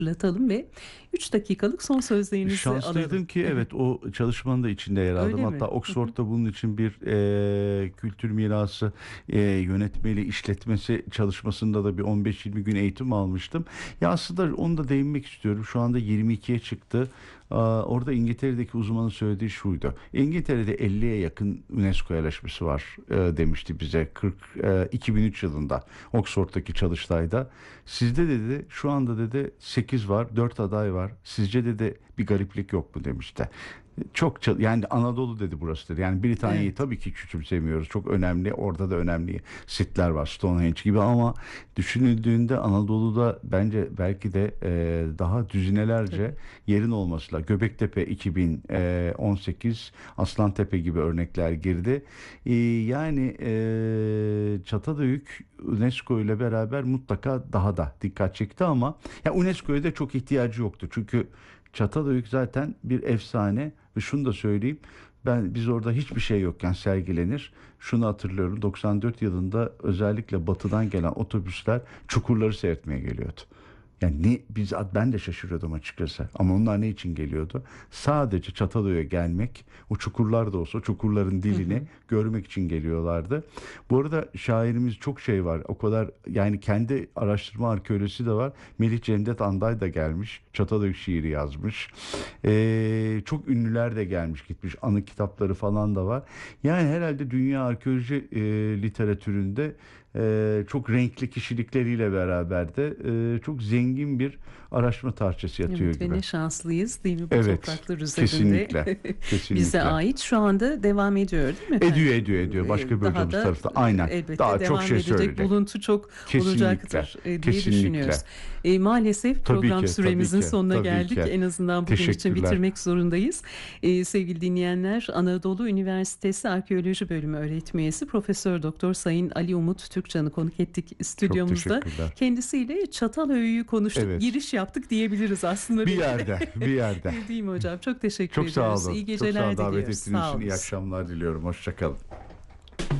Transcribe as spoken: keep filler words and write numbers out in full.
hatırlatalım ve üç dakikalık son sözlerinizi Şanslıydım alalım. ki evet o çalışmanın da içinde yer aldım. Öyle mi? Hatta Hı hı. Oxford'da bunun için bir e, kültür mirası e, yönetmeli işletmesi çalışmasında da bir on beş yirmi gün eğitim almıştım. Ya aslında onu da değinmek istiyorum. Şu anda yirmi ikiye çıktı. Aa, orada İngiltere'deki uzmanın söylediği şuydu. İngiltere'de elliye yakın UNESCO yerleşmesi var e, demişti bize kırk, e, iki bin üç yılında Oxford'daki çalıştayda. Sizde dedi şu anda dedi sekiz var, dört aday var. Sizce dedi bir gariplik yok mu demişti. Çok çal- yani Anadolu dedi burası dedi. Yani Britanya'yı Evet. tabii ki küçümsemiyoruz. Çok önemli. Orada da önemli sitler var. Stonehenge gibi ama düşünüldüğünde Anadolu'da bence belki de e, daha düzinelerce Tabii. yerin olması lazım. Göbektepe iki bin on sekiz, Aslantepe gibi örnekler girdi. E, yani e, Çatalhöyük UNESCO ile beraber mutlaka daha da dikkat çekti ama ya UNESCO'ya da çok ihtiyacı yoktu. Çünkü Çatalhöyük zaten bir efsane ve şunu da söyleyeyim. Ben biz orada hiçbir şey yokken sergilenir. Şunu hatırlıyorum. doksan dört yılında özellikle batıdan gelen otobüsler çukurları seyretmeye geliyordu. Yani ne, biz ben de şaşırıyordum açıkçası. Ama onlar ne için geliyordu? Sadece Çatalhöyük'e gelmek, o çukurlar da olsa çukurların Hı dilini hı. görmek için geliyorlardı. Bu arada şairimiz çok şey var. O kadar yani kendi araştırma arkeolojisi de var. Melih Cevdet Anday da gelmiş. Çatalhöyük şiiri yazmış. Ee, çok ünlüler de gelmiş gitmiş. Anı kitapları falan da var. Yani herhalde dünya arkeoloji e, literatüründe e, çok renkli kişilikleriyle beraber de e, çok zengin bir araştırma tarihçesi yatıyor Evet ve gibi. ne şanslıyız değil mi bu Evet, topraklar üzerinde kesinlikle, bize kesinlikle. ait şu anda devam ediyor değil mi Ediyor, efendim? ediyor, ediyor. Başka Ee, bir Daha hocamız da tarafından. e, Aynen. elbette Daha çok devam şey edecek söyleyecek. buluntu çok Kesinlikle, olacaktır e, diye düşünüyoruz. kesinlikle. E, maalesef Tabii program ki, tabii süremizin ki, sonuna tabii geldik. ki. En azından bugün için Teşekkürler. bitirmek zorundayız. E, sevgili dinleyenler, Anadolu Üniversitesi Arkeoloji Bölümü öğretim üyesi Profesör Doktor Sayın Ali Umut Türkcan'ı konuk ettik Çok stüdyomuzda. teşekkürler. Kendisiyle Çatalhöyük'ü konuştuk, Evet. giriş yaptık diyebiliriz aslında Bir belki de. yerde, bir yerde. Değil mi hocam? Çok teşekkür Çok sağ ediyoruz. olun. İyi Çok sağ olun geceler davet diliyoruz. ettiğiniz Sağ için. olun. İyi akşamlar diliyorum. Hoşça kalın.